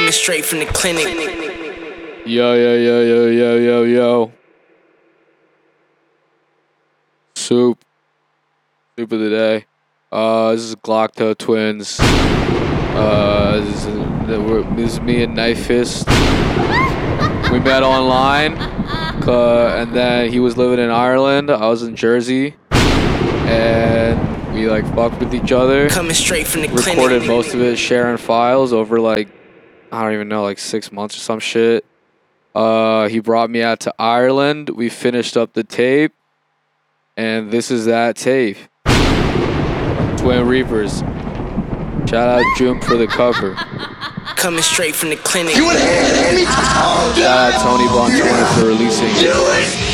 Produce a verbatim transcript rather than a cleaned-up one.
Coming straight from the clinic. Yo, yo, yo, yo, yo, yo, yo. Soup. Soup of the day. Uh, this is Glockto Twins. Uh, this is, this is me and Knife Fist. We met online, uh, and then he was living in Ireland. I was in Jersey, and we like fucked with each other. Coming straight from the clinic. Recorded most of it, sharing files over like I don't even know, like six months or some shit. Uh, he brought me out to Ireland. We finished up the tape, and this is that tape. Twin Reapers. Shout out June for the cover. Coming straight from the clinic. Shout out Tony Bonturner for releasing it.